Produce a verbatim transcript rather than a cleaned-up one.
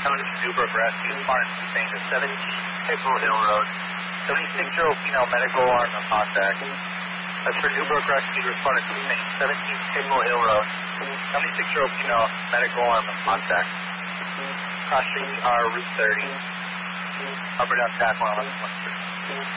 County for Newbrook Rescue, responding to Saint seventeen Pickle Hill Road. seventy-six-year-old female medical alarm on contact. That's for Newbrook Rescue, responding to Saint seventeen Pickle Hill Road. seventy-six-year-old female medical alarm on contact. Crossing our Route thirty. Up or down Tack one eleven.